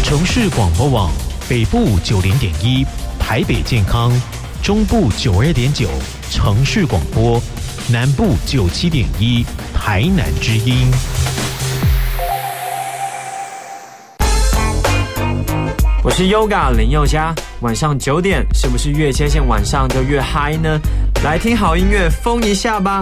城市广播网北部90.1，台北健康，中部92.9，城市广播，南部97.1，台南之音。 我是 Yoga 林宥嘉，晚上9点是不是越接近晚上就越嗨呢？来听好音乐，疯一下吧！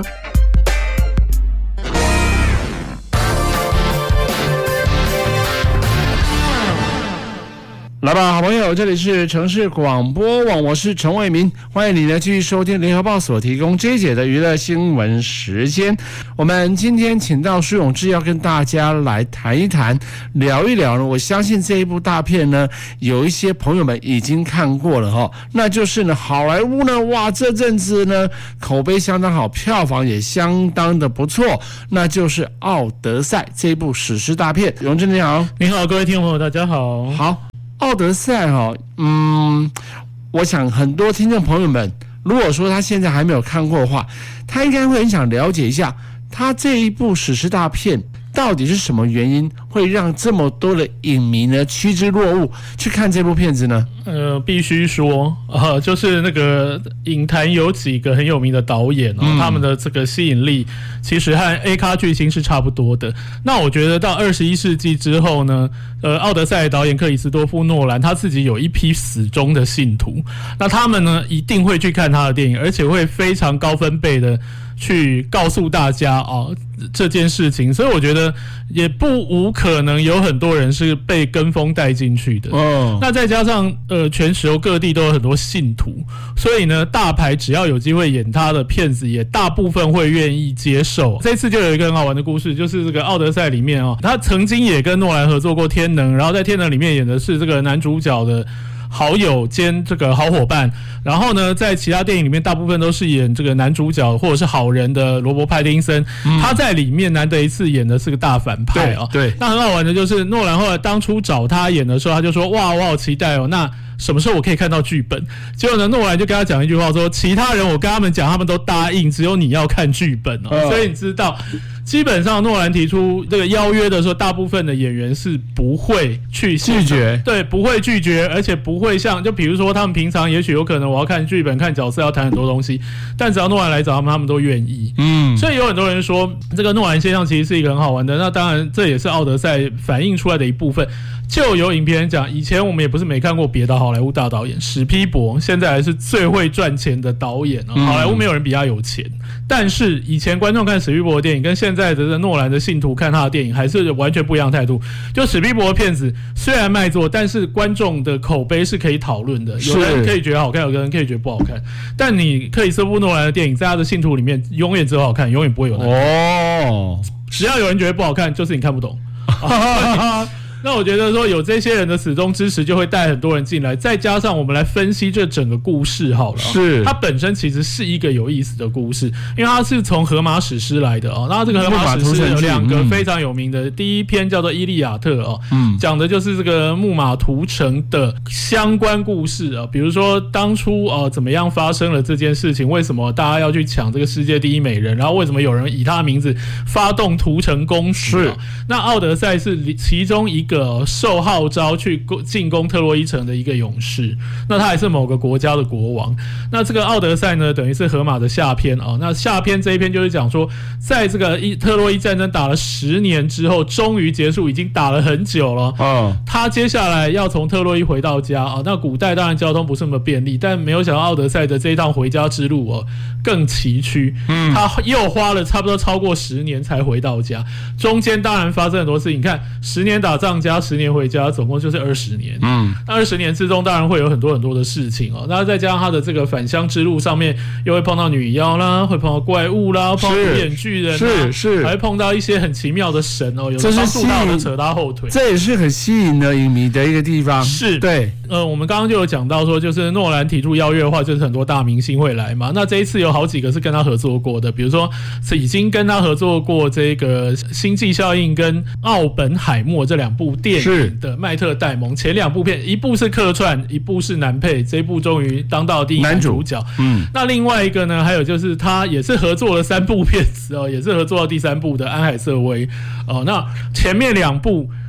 来吧，好朋友，这里是城市广播网，我是陈伟民，欢迎你呢继续收听联合报所提供这一节的娱乐新闻时间。我们今天请到舒永志要跟大家来谈一谈、聊一聊呢。我相信这一部大片呢，有一些朋友们已经看过了哈，那就是呢好莱坞呢，哇，这阵子呢口碑相当好，票房也相当的不错，那就是《奥德赛》这一部史诗大片。永志你好。 你好，各位听众朋友，大家好。 好。奥德赛我想很多听众朋友们，如果说他现在还没有看过的话，他应该会很想了解一下，他这一部史诗大片到底是什么原因会让这么多的影迷呢趋之若鹜去看这部片子呢？ 必须说就是那个影坛有几个很有名的导演他们的这个吸引力其实和 A 咖巨星是差不多的。那我觉得到21世纪之后呢，奥德赛的导演克里斯多夫诺兰他自己有一批死忠的信徒，那他们呢一定会去看他的电影，而且会非常高分贝的去告诉大家这件事情，所以我觉得也不无可能有很多人是被跟风带进去的。那再加上全球各地都有很多信徒，所以呢大牌只要有机会演他的片子，也大部分会愿意接受。这次就有一个很好玩的故事，就是这个奥德赛里面他曾经也跟诺兰合作过天能，然后在天能里面演的是这个男主角的好友兼这个好伙伴，然后呢在其他电影里面大部分都是演这个男主角或者是好人的罗伯·派丁森，他在里面难得一次演的是个大反派对， 那很好玩的就是诺兰后来当初找他演的时候，他就说哇我好期待那什么时候我可以看到剧本？结果呢诺兰就跟他讲一句话说，其他人我跟他们讲他们都答应，只有你要看剧本所以你知道基本上诺兰提出这个邀约的时候，大部分的演员是不会去拒绝， 对，不会拒绝，而且不会像就比如说他们平常也许有可能我要看剧本看角色要谈很多东西，但只要诺兰来找他们，他们都愿意。所以有很多人说这个诺兰现象其实是一个很好玩的，那当然这也是奥德赛反映出来的一部分。就有影评人讲，以前我们也不是没看过别的好莱坞大导演，史匹柏现在还是最会赚钱的导演好莱坞没有人比他有钱，但是以前观众看史匹柏的电影跟现在的诺兰的信徒看他的电影还是完全不一样的态度。就史匹柏的片子虽然卖座，但是观众的口碑是可以讨论的，有人可以觉得好看，有人可以觉得不好看，但你克里斯托弗诺兰的电影在他的信徒里面永远只有好看，永远不会有难看只要有人觉得不好看，就是你看不懂那我觉得说有这些人的始终支持，就会带很多人进来，再加上我们来分析这整个故事好了。是，它本身其实是一个有意思的故事，因为它是从荷马史诗来的那这个荷马史诗有两个非常有名的，第一篇叫做《伊利亚特》讲的就是这个木马屠城的相关故事比如说当初怎么样发生了这件事情，为什么大家要去抢这个世界第一美人，然后为什么有人以他的名字发动屠城攻势那奥德赛是其中一个受号召去进攻特洛伊城的一个勇士，那他还是某个国家的国王。那这个奥德赛呢等于是荷马的下篇那下篇这一篇就是讲说，在这个特洛伊战争打了10年之后终于结束，已经打了很久了他接下来要从特洛伊回到家那古代当然交通不是那么便利，但没有想到奥德赛的这一趟回家之路更崎岖他又花了差不多超过10年才回到家，中间当然发生很多事情，你看10年打仗加10年回家，总共就是20年那20年之中当然会有很多很多的事情那再加上他的这个返乡之路上面又会碰到女妖啦，会碰到怪物啦，碰到独眼巨人是还会碰到一些很奇妙的神有的帮助他，有的扯他后腿， 这也是很吸引的影迷的一个地方。是对我们刚刚就有讲到说，就是诺兰提出邀约的话，就是很多大明星会来嘛。那这一次有好几个是跟他合作过的，比如说是已经跟他合作过这个《星际效应》跟《奥本海默》这两部电影的麦特戴蒙，前2部片一部是客串，一部是男配，这一部终于当到第一男主角。那另外一个呢，还有就是他也是合作了3部片子也是合作到第3部的安海瑟薇那前面2部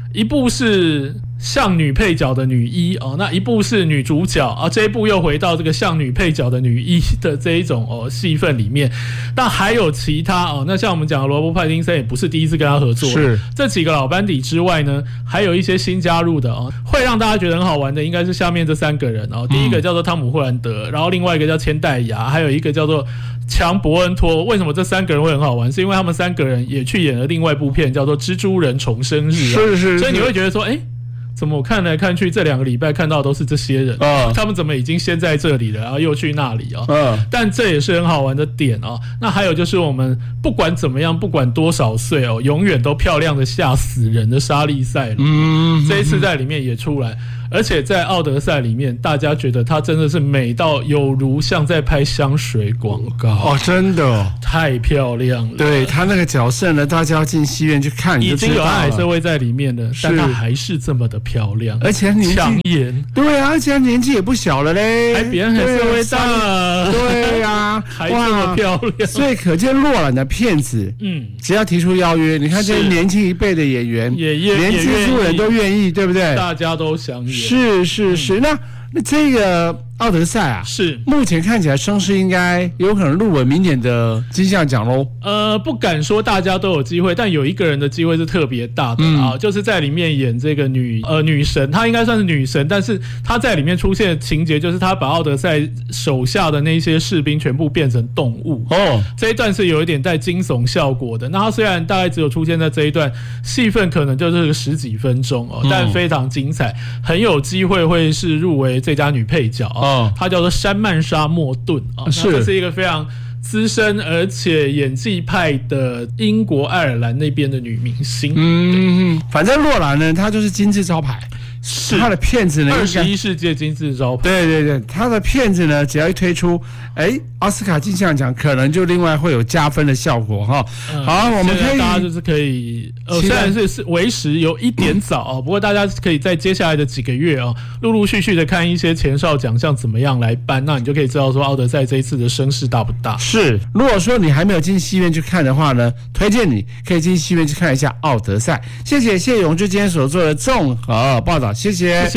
一部是像女配角的女一哦，那一部是女主角啊，这一部又回到这个像女配角的女一的这一种戏份里面。但还有其他哦，那像我们讲的罗伯·派丁森也不是第一次跟他合作， 是这几个老班底之外呢，还有一些新加入的哦，会让大家觉得很好玩的，应该是下面这3个人哦。第一个叫做汤姆·霍兰德，然后另外一个叫千代雅，还有一个叫做强·伯恩托。为什么这3个人会很好玩？是因为他们3个人也去演了另外一部片，叫做《蜘蛛人重生日》 是， 所以你会觉得说，怎么我看来看去这2个礼拜看到都是这些人，他们怎么已经先在这里了，然后又去那里但这也是很好玩的点那还有就是我们不管怎么样，不管多少岁永远都漂亮的吓死人的莎莉赛罗，这一次在里面也出来。而且在奥德赛里面，大家觉得她真的是美到有如像在拍香水广告真的太漂亮了。 对，她那个角色呢，大家要进戏院去看， 已经有爱社会在里面了，但她还是这么的漂亮， 而且年纪抢眼。 对啊，而且年纪也不小了嘞， 还比人还社会大。 对啊， 还这么漂亮， 所以可见洛兰的片子，只要提出邀约，你看这些年轻一辈的演员，连蜘蛛人都愿意，对不对？ 大家都想演。 是，那这个奥德赛啊， 是目前看起来声势应该有可能入围明年的金像奖喽。 不敢说大家都有机会，但有一个人的机会是特别大的就是在里面演这个女神，她应该算是女神，但是她在里面出现的情节就是她把奥德赛手下的那些士兵全部变成动物这一段是有一点带惊悚效果的。那她虽然大概只有出现在这一段戏份，可能就是10几分钟但非常精彩，很有机会会是入围最佳女配角她叫做山曼莎莫顿这是一个非常资深而且演技派的英国爱尔兰那边的女明星。 反正洛兰呢，她就是金字招牌。是他的片子呢 ，21世纪金字招牌。 对，他的片子呢，只要一推出，奥斯卡金像奖可能就另外会有加分的效果好，我们可以大家就是可以，虽然是为时有一点早不过大家可以在接下来的几个月陆陆续续的看一些前哨奖项怎么样来颁，那你就可以知道说奥德赛这一次的声势大不大。 是，如果说你还没有进戏院去看的话呢，推荐你可以进戏院去看一下奥德赛。谢谢永志今天所做的综合报道。谢谢。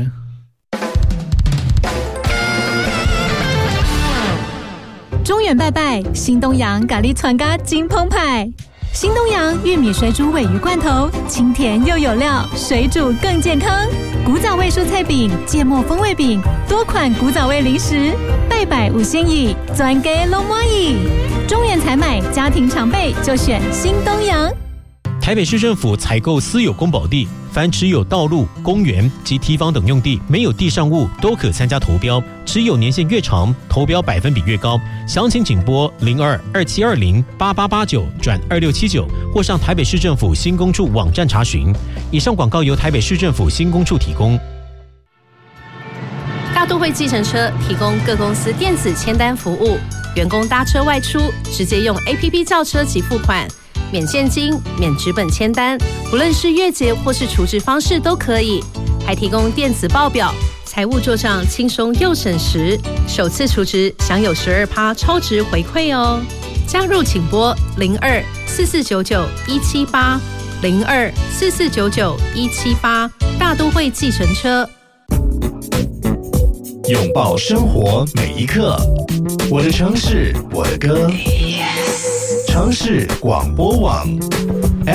中原拜拜，新东阳咖喱串咖金澎湃。新东阳玉米水煮鲔鱼罐头，清甜又有料，水煮更健康。古早味蔬菜饼、芥末风味饼，多款古早味零食，拜拜五星椅，专给龙妈椅。中原采买，家庭常备就选新东阳。 台北市政府采购私有公保地，凡持有道路、公园及堤防等用地，没有地上物都可参加投标，持有年限越长，投标百分比越高。详情请拨02-2720-8889-2679，或上台北市政府新工处网站查询。以上广告由台北市政府新工处提供。 大都会计程车提供各公司电子签单服务，员工搭车外出直接用 APP 叫车及付款。免现金、免纸本签单，不论是月结或是储值方式都可以，还提供电子报表，财务做账轻松又省时，首次储值享有12%超值回馈哦。加入请拨02-4499-178 02-4499-178，大都会计程车。 拥抱生活每一刻，我的城市，我的歌。城市广播网。